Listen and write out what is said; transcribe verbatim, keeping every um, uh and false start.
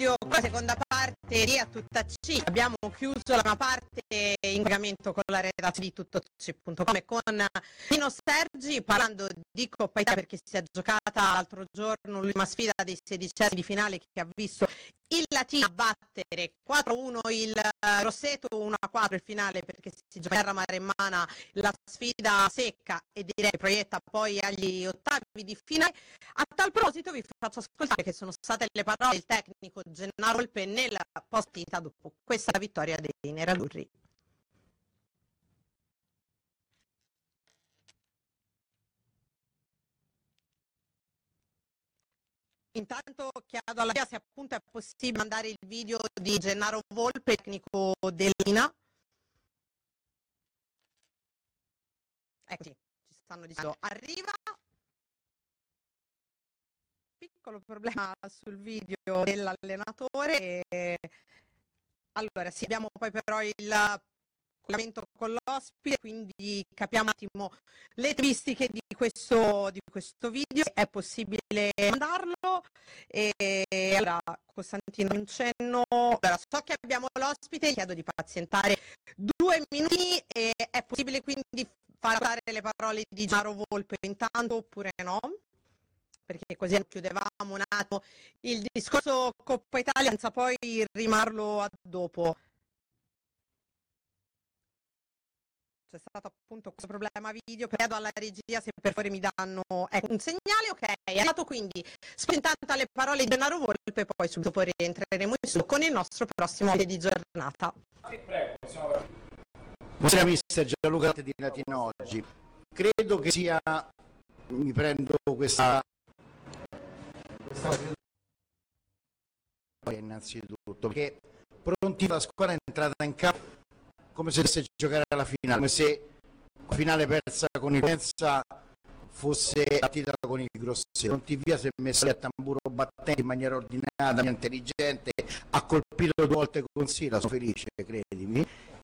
studio con la seconda parte di A Tutta C. Abbiamo chiuso la prima parte in collegamento con la redazione di tuttotc punto com e con Nino Sergi parlando di Coppa Italia, perché si è giocata l'altro giorno l'ultima sfida dei sedicesimi di finale che ha visto il Latina battere quattro a uno il Grosseto, uno a quattro il finale, perché si gioca terra maremmana la sfida secca e direi proietta poi agli ottavi di finale. A tal proposito vi faccio ascoltare che sono state le parole del tecnico Gennaro Volpe nella postita dopo questa vittoria dei nerazzurri. Intanto chiedo alla via se appunto è possibile mandare il video di Gennaro Volpe, tecnico dell'Ina. Eccoci, ci stanno dicendo arriva. Piccolo problema sul video dell'allenatore. Allora sì, abbiamo poi però il collegamento con l'ospite, quindi capiamo un attimo le tempistiche di questo, di questo video, è possibile mandarlo. E allora Costantino un cenno, allora, so che abbiamo l'ospite, chiedo di pazientare due minuti e è possibile quindi far ascoltare le parole di Gennaro Volpe intanto oppure no? Perché così chiudevamo un attimo il discorso Coppa Italia senza poi rimarlo a dopo. C'è stato appunto questo problema video, chiedo alla regia se per favore mi danno ecco, un segnale, ok, è andato quindi spentata le parole di Gennaro Volpe, poi subito poi rientreremo su con il nostro prossimo video di giornata. Sì, prego, possiamo... Buonasera mister Gianluca di Latina oggi. Credo che sia, mi prendo questa, questa... innanzitutto, perché pronti la squadra è entrata in campo come se dovesse giocare alla finale, come se la finale persa con il Pensa fosse partita con il Grosseto. Pronti via si è messo a tamburo battente in maniera ordinata, intelligente, ha colpito due volte con Sila, sono felice, credimi,